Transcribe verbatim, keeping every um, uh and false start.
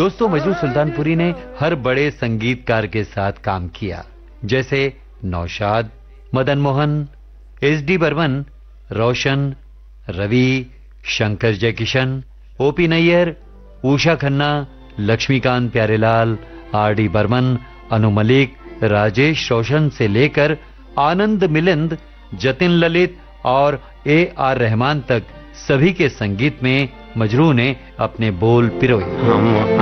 दोस्तों, मजरू सुल्तानपुरी ने हर बड़े संगीतकार के साथ काम किया, जैसे नौशाद, मदन मोहन, एस डी बर्मन, रोशन, Ravi, Shankar Jaikishan, OP Nayyar, Usha Khanna, Laxmikant Pyarelal, R D Burman, Anu Malik, Rajesh रोशन से लेकर आनंद मिलिंद, जतिन ललित और ए आर रहमान तक सभी के संगीत में मजरू ने अपने बोल पिरोए। हम